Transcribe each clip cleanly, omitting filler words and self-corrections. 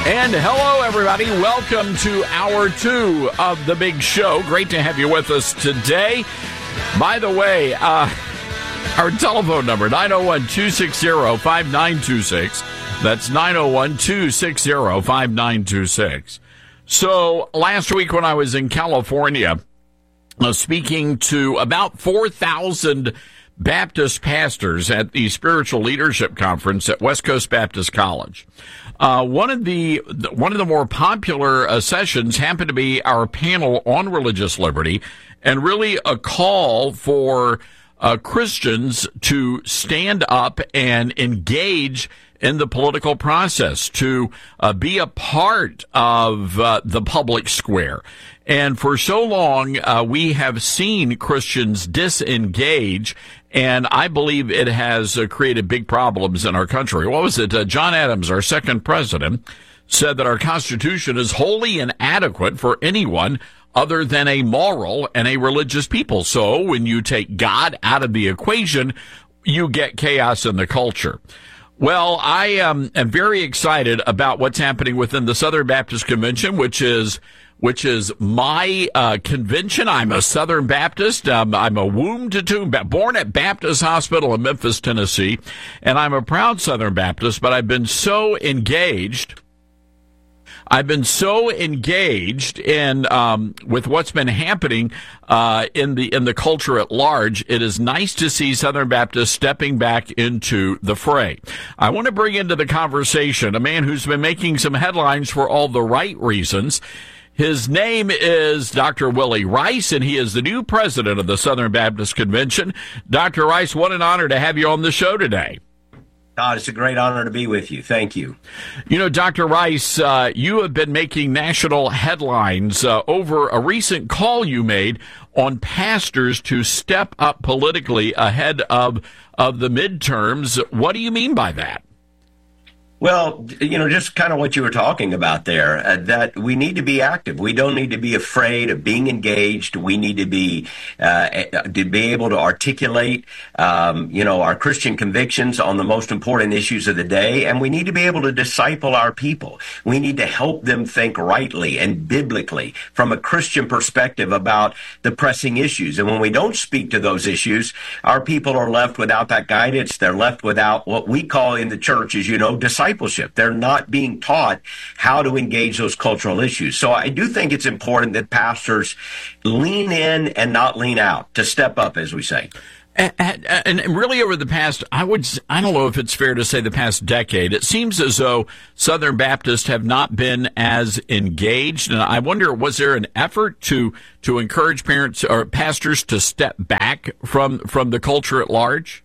And hello, everybody. Welcome to Hour 2 of The Big Show. Great to have you with us today. By the way, our telephone number, 901-260-5926. That's 901-260-5926. So last week when I was in California, speaking to about 4,000 Baptist pastors at the Spiritual Leadership Conference at West Coast Baptist College. One of the more popular sessions happened to be our panel on religious liberty, and really a call for Christians to stand up and engage in the political process, to be a part of the public square. And for so long, we have seen Christians disengage, and I believe it has created big problems in our country. What was it? John Adams, our second president, said that our Constitution is wholly inadequate for anyone other than a moral and a religious people. So when you take God out of the equation, you get chaos in the culture. Well, I am very excited about what's happening within the Southern Baptist Convention, which is my convention. I'm a Southern Baptist. I'm a womb to tomb, born at Baptist Hospital in Memphis, Tennessee, and I'm a proud Southern Baptist, but I've been so engaged in with what's been happening in the culture at large. It is nice to see Southern Baptists stepping back into the fray. I want to bring into the conversation a man who's been making some headlines for all the right reasons. His name is Dr. Willie Rice, and he is the new president of the Southern Baptist Convention. Dr. Rice, what an honor to have you on the show today. Todd, it's a great honor to be with you. Thank you. You know, Dr. Rice, you have been making national headlines over a recent call you made on pastors to step up politically ahead of the midterms. What do you mean by that? Well, just kind of what you were talking about there, that we need to be active. We don't need to be afraid of being engaged. We need to be able to articulate, our Christian convictions on the most important issues of the day. And we need to be able to disciple our people. We need to help them think rightly and biblically from a Christian perspective about the pressing issues. And when we don't speak to those issues, our people are left without that guidance. They're left without what we call in the church, as you know, discipleship. They're not being taught how to engage those cultural issues. So I do think it's important that pastors lean in and not lean out, to step up, as we say. And really over the past, I don't know if it's fair to say the past decade, it seems as though Southern Baptists have not been as engaged. And I wonder, was there an effort to encourage parents or pastors to step back from the culture at large?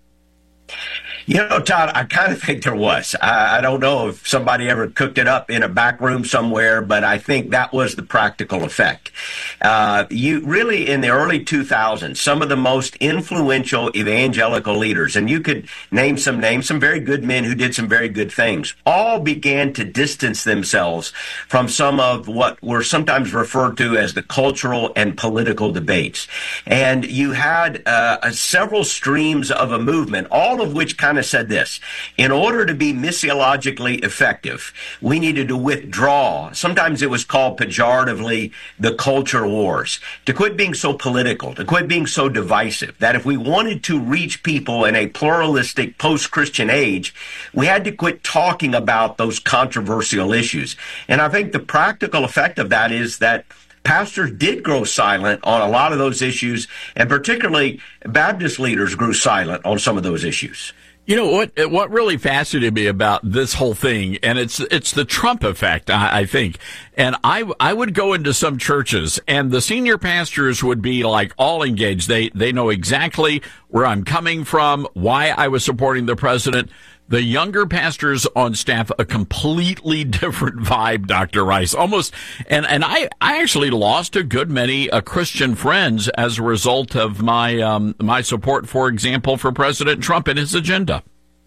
Todd, I kind of think there was. I don't know if somebody ever cooked it up in a back room somewhere, but I think that was the practical effect. You really, in the early 2000s, some of the most influential evangelical leaders, and you could name some names, some very good men who did some very good things, all began to distance themselves from some of what were sometimes referred to as the cultural and political debates. And you had several streams of a movement, all of which kind of said this: in order to be missiologically effective, we needed to withdraw. Sometimes it was called pejoratively the culture wars, to quit being so political, to quit being so divisive, that if we wanted to reach people in a pluralistic post-Christian age, we had to quit talking about those controversial issues. And I think the practical effect of that is that pastors did grow silent on a lot of those issues, and particularly Baptist leaders grew silent on some of those issues. You know what really fascinated me about this whole thing, and it's the Trump effect, I think. And I would go into some churches, and the senior pastors would be like all engaged. They know exactly where I'm coming from, why I was supporting the president. The younger pastors on staff, a completely different vibe, Dr. Rice. Almost, and I actually lost a good many Christian friends as a result of my support, for example, for President Trump and his agenda.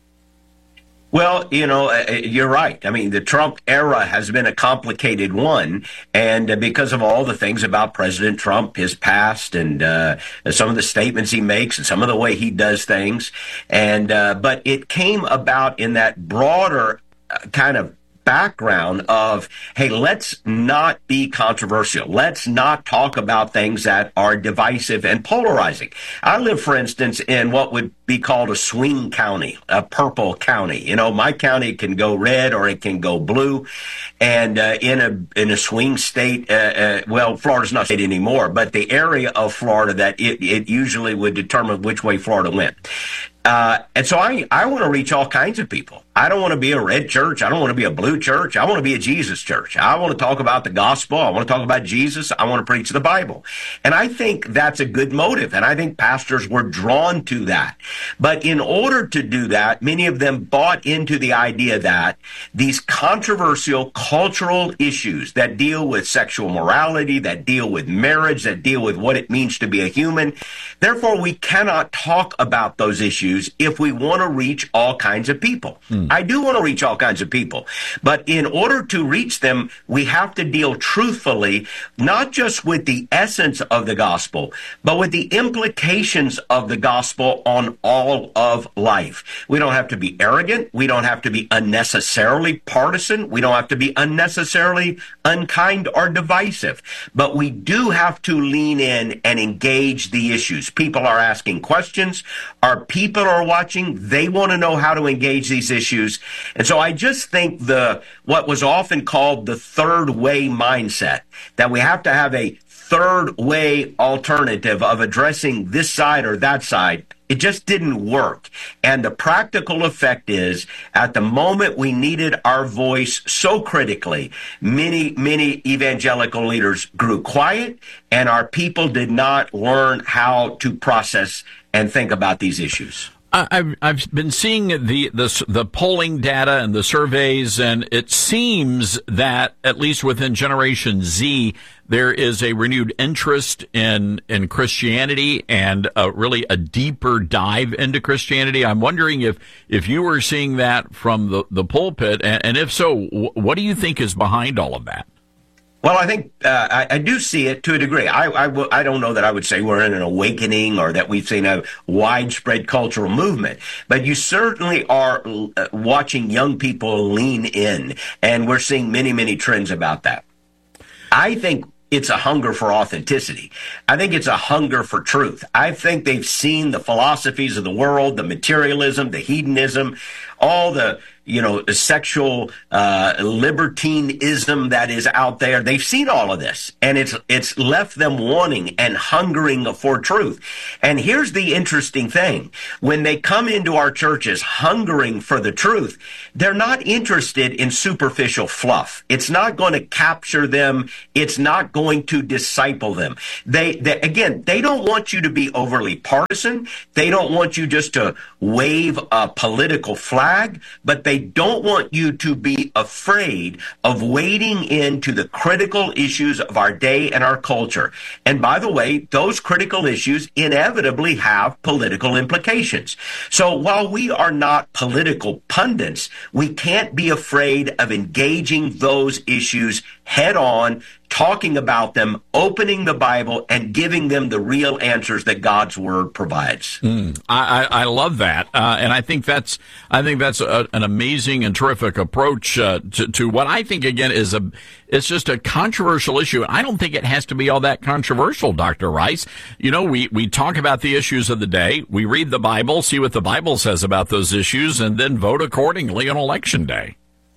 Well, you're right. I mean, the Trump era has been a complicated one, and because of all the things about President Trump, his past, and some of the statements he makes, and some of the way he does things, and but it came about in that broader kind of background of, hey, let's not be controversial. Let's not talk about things that are divisive and polarizing. I live, for instance, in what would be called a swing county, a purple county. You know, my county can go red or it can go blue. And in a swing state, well, Florida's not a state anymore, but the area of Florida that it usually would determine which way Florida went. And so I want to reach all kinds of people. I don't want to be a red church. I don't want to be a blue church. I want to be a Jesus church. I want to talk about the gospel. I want to talk about Jesus. I want to preach the Bible. And I think that's a good motive. And I think pastors were drawn to that. But in order to do that, many of them bought into the idea that these controversial cultural issues that deal with sexual morality, that deal with marriage, that deal with what it means to be a human, therefore we cannot talk about those issues if we want to reach all kinds of people. I do want to reach all kinds of people, but in order to reach them, we have to deal truthfully, not just with the essence of the gospel, but with the implications of the gospel on all of life. We don't have to be arrogant. We don't have to be unnecessarily partisan. We don't have to be unnecessarily unkind or divisive, but we do have to lean in and engage the issues. People are asking questions. Our people are watching. They want to know how to engage these issues. And so I just think what was often called the third way mindset, that we have to have a third way alternative of addressing this side or that side, it just didn't work. And the practical effect is, at the moment we needed our voice so critically, many evangelical leaders grew quiet, and our people did not learn how to process and think about these issues. I've been seeing the polling data and the surveys, and it seems that at least within Generation Z, there is a renewed interest in Christianity and really a deeper dive into Christianity. I'm wondering if you were seeing that from the pulpit, and if so, what do you think is behind all of that? Well, I think I do see it to a degree. I don't know that I would say we're in an awakening or that we've seen a widespread cultural movement, but you certainly are watching young people lean in, and we're seeing many trends about that. I think it's a hunger for authenticity. I think it's a hunger for truth. I think they've seen the philosophies of the world, the materialism, the hedonism, all the sexual libertinism that is out there. They've seen all of this, and it's left them wanting and hungering for truth. And here's the interesting thing. When they come into our churches hungering for the truth, they're not interested in superficial fluff. It's not going to capture them. It's not going to disciple them. They don't want you to be overly partisan. They don't want you just to wave a political flag, but they don't want you to be afraid of wading into the critical issues of our day and our culture. And by the way, those critical issues inevitably have political implications. So while we are not political pundits, we can't be afraid of engaging those issues head on, talking about them, opening the Bible, and giving them the real answers that God's Word provides. I love that, and I think that's an amazing and terrific approach to what I think again it's just a controversial issue. I don't think it has to be all that controversial, Dr. Rice. We talk about the issues of the day, we read the Bible, see what the Bible says about those issues, and then vote accordingly on Election Day.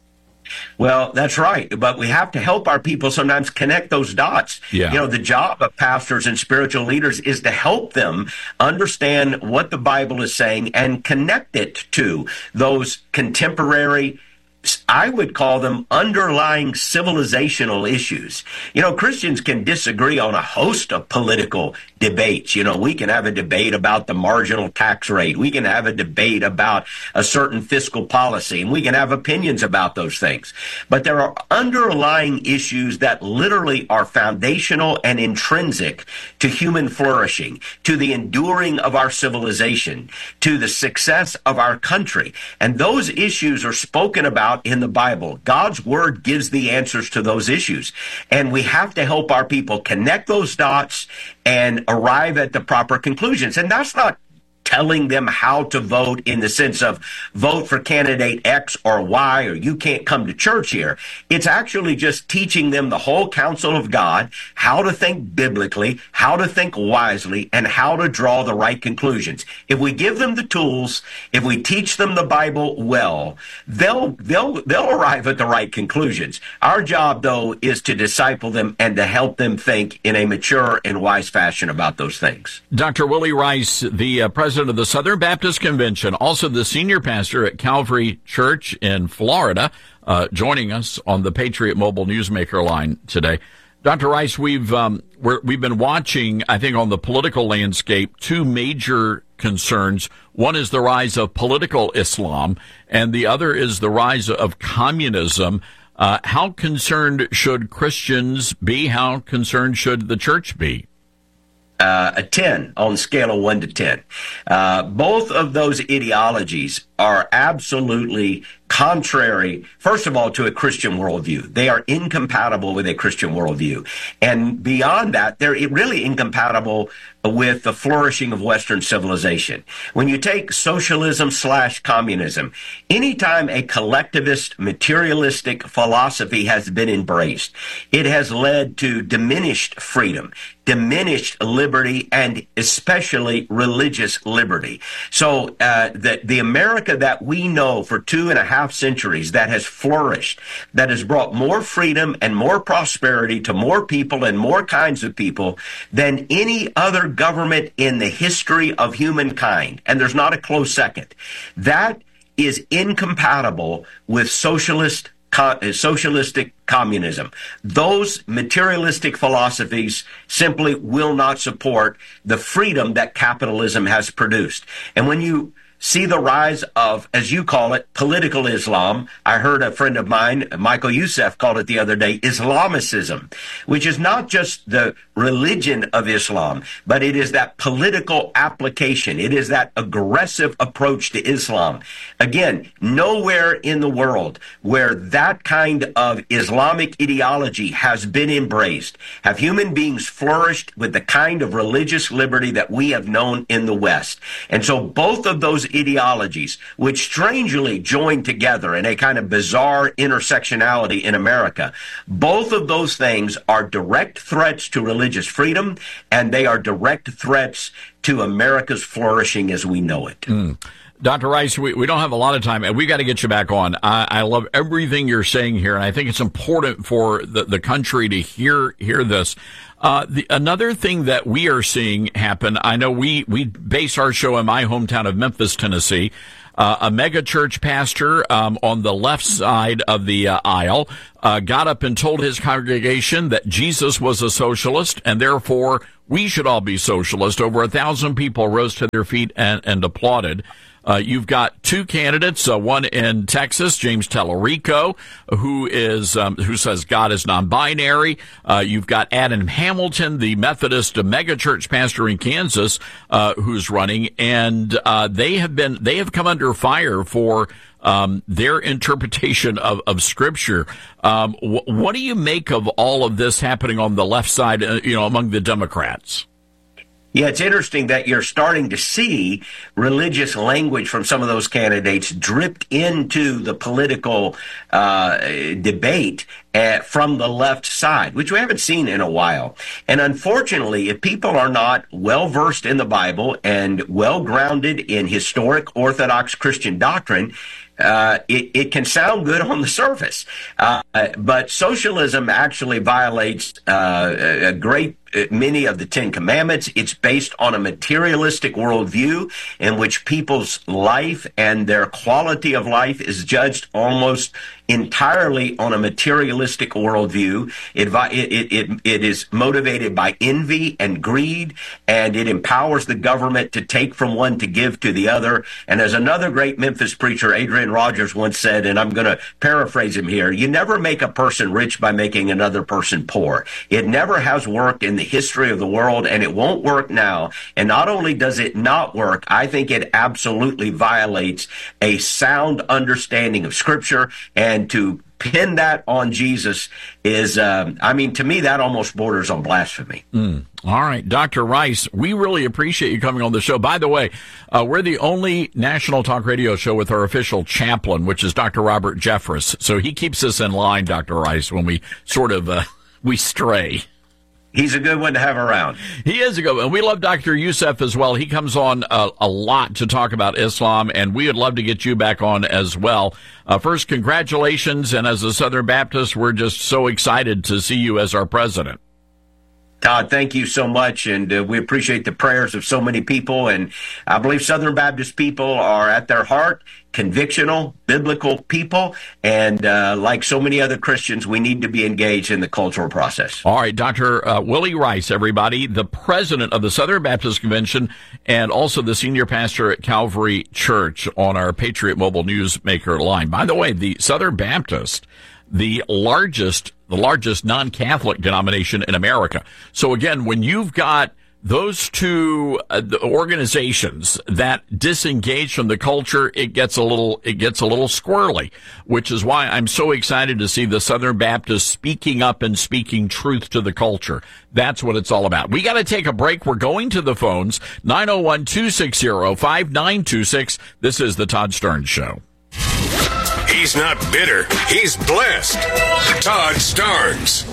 Well, that's right. But we have to help our people sometimes connect those dots. Yeah. The job of pastors and spiritual leaders is to help them understand what the Bible is saying and connect it to those contemporary, I would call them underlying civilizational issues. Christians can disagree on a host of political debates. We can have a debate about the marginal tax rate. We can have a debate about a certain fiscal policy, and we can have opinions about those things. But there are underlying issues that literally are foundational and intrinsic to human flourishing, to the enduring of our civilization, to the success of our country. And those issues are spoken about in the Bible. God's Word gives the answers to those issues. And we have to help our people connect those dots and arrive at the proper conclusions. And that's not telling them how to vote in the sense of vote for candidate X or Y, or you can't come to church here. It's actually just teaching them the whole counsel of God, how to think biblically, how to think wisely, and how to draw the right conclusions. If we give them the tools, if we teach them the Bible well, they'll arrive at the right conclusions. Our job, though, is to disciple them and to help them think in a mature and wise fashion about those things. Dr. Willie Rice, the president of the Southern Baptist Convention, also the senior pastor at Calvary Church in Florida, joining us on the Patriot Mobile Newsmaker line today. Dr. Rice, we've been watching, I think, on the political landscape, two major concerns. One is the rise of political Islam, and the other is the rise of communism. How concerned should Christians be? How concerned should the church be? A 10 on a scale of 1 to 10. Both of those ideologies are absolutely contrary, first of all, to a Christian worldview. They are incompatible with a Christian worldview. And beyond that, they're really incompatible with the flourishing of Western civilization. When you take socialism / communism, anytime a collectivist, materialistic philosophy has been embraced, it has led to diminished freedom, diminished liberty, and especially religious liberty. So the America that we know for 2.5 centuries that has flourished, that has brought more freedom and more prosperity to more people and more kinds of people than any other government in the history of humankind, and there's not a close second, that is incompatible with socialistic communism. Those materialistic philosophies simply will not support the freedom that capitalism has produced. And when you see the rise of, as you call it, political Islam. I heard a friend of mine, Michael Youssef, called it the other day, Islamicism, which is not just the religion of Islam, but it is that political application. It is that aggressive approach to Islam. Again, nowhere in the world where that kind of Islamic ideology has been embraced have human beings flourished with the kind of religious liberty that we have known in the West. And so both of those ideologies, which strangely join together in a kind of bizarre intersectionality in America, both of those things are direct threats to religious freedom, and they are direct threats to America's flourishing as we know it. Dr. Rice, we don't have a lot of time, and we've got to get you back on. I love everything you're saying here, and I think it's important for the country to hear this. Another thing that we are seeing happen, I know we base our show in my hometown of Memphis, Tennessee. A mega church pastor on the left side of the aisle got up and told his congregation that Jesus was a socialist, and therefore we should all be socialist. Over 1,000 people rose to their feet and applauded. You've got two candidates, one in Texas, James Tallarico, who says God is non-binary. You've got Adam Hamilton, the Methodist megachurch pastor in Kansas, who's running, and they have come under fire for their interpretation of Scripture. What do you make of all of this happening on the left side, among the Democrats? Yeah, it's interesting that you're starting to see religious language from some of those candidates dripped into the political debate from the left side, which we haven't seen in a while. And unfortunately, if people are not well-versed in the Bible and well-grounded in historic Orthodox Christian doctrine, it can sound good on the surface. But socialism actually violates a great many of the Ten Commandments. It's based on a materialistic worldview in which people's life and their quality of life is judged almost entirely on a materialistic worldview. It is motivated by envy and greed, and it empowers the government to take from one to give to the other. And as another great Memphis preacher, Adrian Rogers, once said, and I'm going to paraphrase him here, you never make a person rich by making another person poor. It never has worked in the history of the world, and it won't work now. And not only does it not work, I think it absolutely violates a sound understanding of Scripture. And to pin that on Jesus is, to me, that almost borders on blasphemy. All right, Dr. Rice, we really appreciate you coming on the show. By the way, we're the only national talk radio show with our official chaplain, which is Dr. Robert Jeffress. So he keeps us in line, Dr. Rice, when we sort of we stray. He's a good one to have around. He is a good one. We love Dr. Youssef as well. He comes on a lot to talk about Islam, and we would love to get you back on as well. First, congratulations, and as a Southern Baptist, we're just so excited to see you as our president. Todd, thank you so much, and we appreciate the prayers of so many people, and I believe Southern Baptist people are at their heart convictional, biblical people, and like so many other Christians, we need to be engaged in the cultural process. All right, Dr. Willie Rice, everybody, the president of the Southern Baptist Convention and also the senior pastor at Calvary Church on our Patriot Mobile Newsmaker line. By the way, the Southern Baptist, the largest non-Catholic denomination in America. So again, when you've got those two organizations that disengage from the culture, it gets a little squirrely, which is why I'm so excited to see the Southern Baptists speaking up and speaking truth to the culture. That's what it's all about. We got to take a break. We're going to the phones. 901-260-5926. This is the Todd Starnes Show. He's not bitter. He's blessed. Todd Starnes.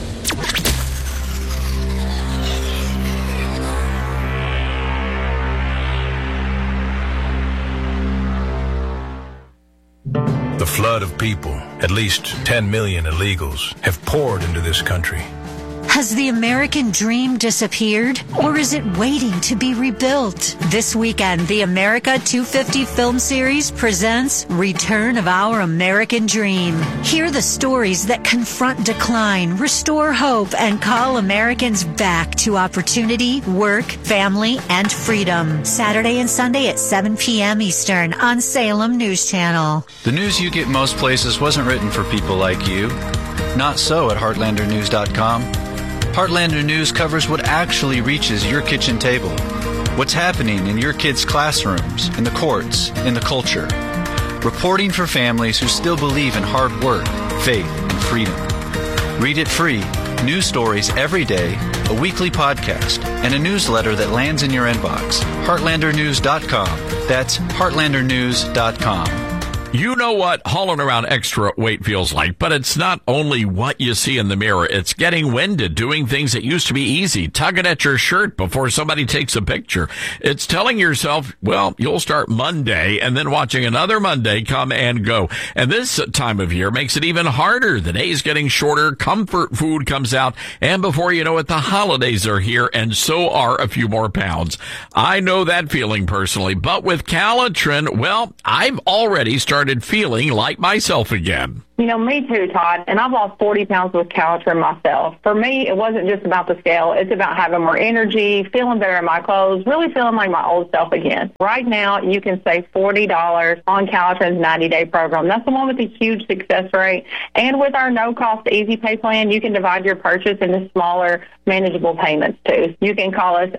The flood of people, at least 10 million illegals, have poured into this country. Has the American dream disappeared, or is it waiting to be rebuilt? This weekend, the America 250 film series presents Return of Our American Dream. Hear the stories that confront decline, restore hope, and call Americans back to opportunity, work, family, and freedom. Saturday and Sunday at 7 p.m. Eastern on Salem News Channel. The news you get most places wasn't written for people like you. Not so at HeartlanderNews.com. Heartlander News covers what actually reaches your kitchen table. What's happening in your kids' classrooms, in the courts, in the culture. Reporting for families who still believe in hard work, faith, and freedom. Read it free. News stories every day, a weekly podcast, and a newsletter that lands in your inbox. HeartlanderNews.com. That's HeartlanderNews.com. You know what hauling around extra weight feels like, but it's not only what you see in the mirror. It's getting winded, doing things that used to be easy, tugging at your shirt before somebody takes a picture. It's telling yourself, well, you'll start Monday and then watching another Monday come and go. And this time of year makes it even harder. The day's getting shorter, comfort food comes out, and before you know it, the holidays are here, and so are a few more pounds. I know that feeling personally, but with Calitrin, well, I've already started feeling like myself again. You know, me too, Todd. And I've lost 40 pounds with Calitrin myself. For me, it wasn't just about the scale. It's about having more energy, feeling better in my clothes, really feeling like my old self again. Right now, you can save $40 on Calitrin's 90-day program. That's the one with the huge success rate. And with our no-cost Easy Pay plan, you can divide your purchase into smaller, manageable payments, too. You can call us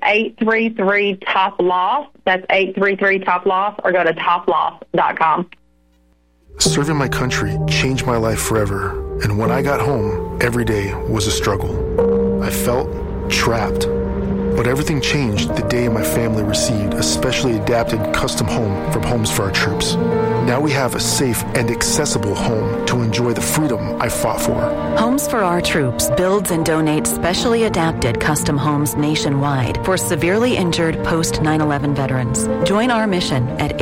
833-TOP-LOSS. That's 833-TOP-LOSS, or go to toploss.com. Serving my country changed my life forever, and when I got home, every day was a struggle. I felt trapped. But everything changed the day my family received a specially adapted custom home from Homes for Our Troops. Now we have a safe and accessible home to enjoy the freedom I fought for. Homes for Our Troops builds and donates specially adapted custom homes nationwide for severely injured post 9/11 veterans. Join our mission at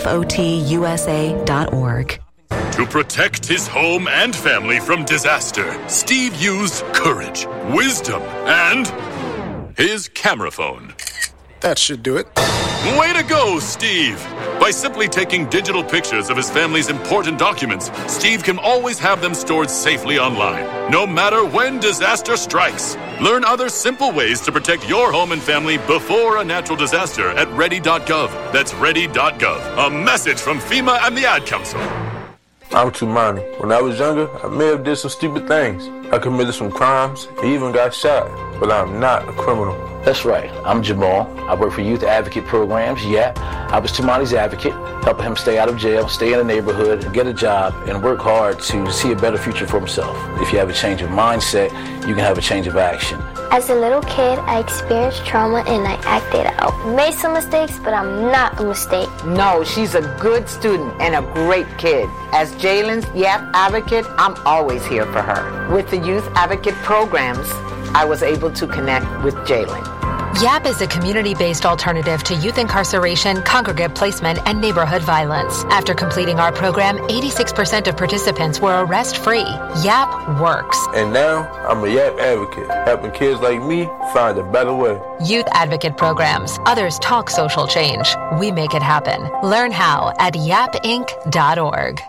hfotusa.org. To protect his home and family from disaster, Steve used courage, wisdom, and his camera phone. That should do it. Way to go, Steve! By simply taking digital pictures of his family's important documents, Steve can always have them stored safely online, no matter when disaster strikes. Learn other simple ways to protect your home and family before a natural disaster at ready.gov. That's ready.gov. A message from FEMA and the Ad Council. I'm Tumani. When I was younger, I may have did some stupid things. I committed some crimes, and even got shot, but I'm not a criminal. That's right. I'm Jamal. I work for Youth Advocate Programs, YAP. I was Tamani's advocate, helping him stay out of jail, stay in the neighborhood, get a job, and work hard to see a better future for himself. If you have a change of mindset, you can have a change of action. As a little kid, I experienced trauma and I acted out. Made some mistakes, but I'm not a mistake. No, she's a good student and a great kid. As Jalen's YAP advocate, I'm always here for her. With the Youth Advocate Programs, I was able to connect with Jalen. YAP is a community-based alternative to youth incarceration, congregate placement, and neighborhood violence. After completing our program, 86% of participants were arrest-free. YAP works. And now, I'm a YAP advocate, helping kids like me find a better way. Youth Advocate Programs. Others talk social change. We make it happen. Learn how at yapinc.org.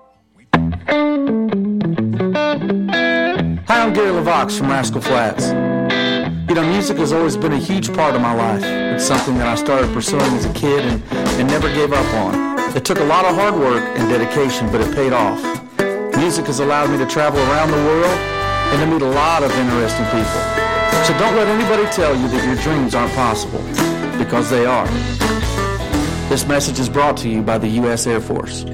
Hi, I'm Gary LaVox from Rascal Flatts. You know, music has always been a huge part of my life. It's something that I started pursuing as a kid and never gave up on. It took a lot of hard work and dedication, but it paid off. Music has allowed me to travel around the world and to meet a lot of interesting people. So don't let anybody tell you that your dreams aren't possible, because they are. This message is brought to you by the U.S. Air Force.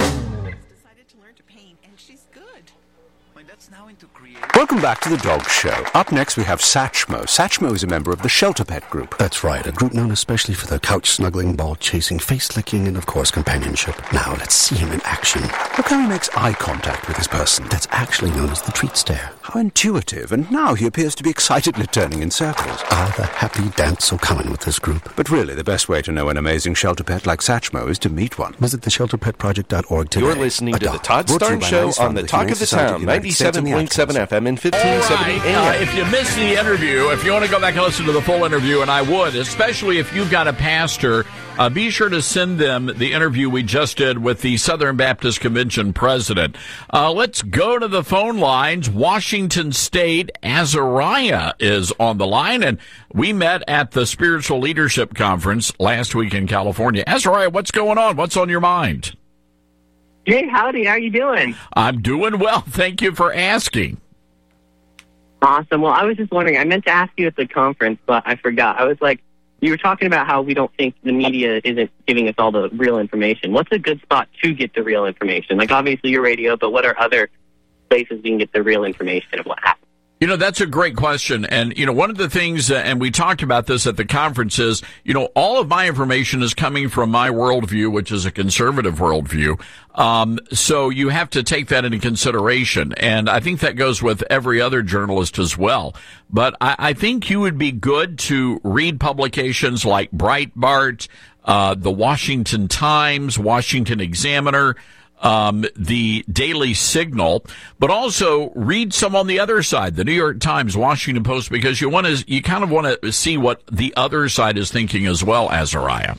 Welcome back to The Dog Show. Up next, we have Satchmo. Satchmo is a member of the Shelter Pet Group. That's right, a group known especially for their couch-snuggling, ball-chasing, face-licking, and, of course, companionship. Now, let's see him in action. Look how he makes eye contact with his person. That's actually known as the treat stare. How intuitive, and now he appears to be excitedly turning in circles. Ah, the happy dance so common with this group. But really, the best way to know an amazing shelter pet like Satchmo is to meet one. Visit theshelterpetproject.org today. You're listening to The Todd Starnes Show on the Talk of the Town, 97.7 FM and 1570 AM. If you missed the interview, if you want to go back and listen to the full interview, and I would, especially if you've got a pastor, be sure to send them the interview we just did with the Southern Baptist Convention president. Let's go to the phone lines. Washington State, Azariah is on the line, and we met at the Spiritual Leadership Conference last week in California. Azariah, what's going on? What's on your mind? Hey, howdy. How you doing? I'm doing well. Thank you for asking. Awesome. Well, I was just wondering, I meant to ask you at the conference, but I forgot. I was like, you were talking about how we don't think the media isn't giving us all the real information. What's a good spot to get the real information? Like, obviously, your radio, but what are other places we can get the real information of what happened? You know, that's a great question. And, you know, one of the things, and we talked about this at the conference, is, you know, all of my information is coming from my worldview, which is a conservative worldview. So you have to take that into consideration. And I think that goes with every other journalist as well. But I think you would be good to read publications like Breitbart, the Washington Times, Washington Examiner, the Daily Signal, but also read some on the other side, the New York Times, Washington Post, because you kind of want to see what the other side is thinking as well, Azariah.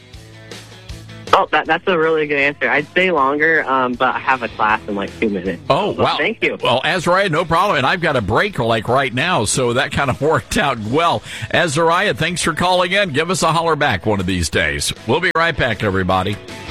Oh, that's a really good answer. I'd stay longer, but I have a class in like 2 minutes. Oh, so, wow. Thank you. Well, Azariah, no problem. And I've got a break like right now, so that kind of worked out well. Azariah, thanks for calling in. Give us a holler back one of these days. We'll be right back, everybody.